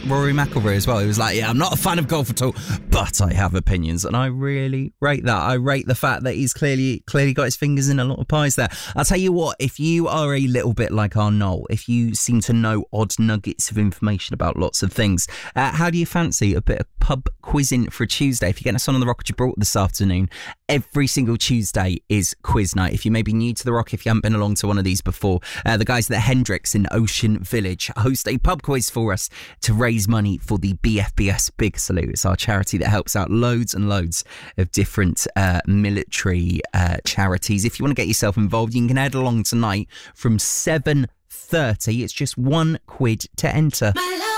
Rory McIlroy as well. He was like, yeah, I'm not a fan of golf at all, but I have opinions. And I really rate that. I rate the fact that he's clearly got his fingers in a lot of pies there. I'll tell you what, if you are a little bit like our Noel, if you seem to know odd nuggets of information about lots of things, how do you fancy a bit of pub quizzing for a Tuesday? If you're getting us on the Rock of Gibraltar this afternoon, every single Tuesday is quiz night. If you may be new to the Rock, if you haven't been along to one of these before, the guys at the Hendricks in Ocean Village host a pub quiz for us to raise money for the BFBS Big Salute. It's our charity that helps out loads and loads of different military charities. If you want to get yourself involved, you can head along tonight from 7:30. It's just £1 to enter.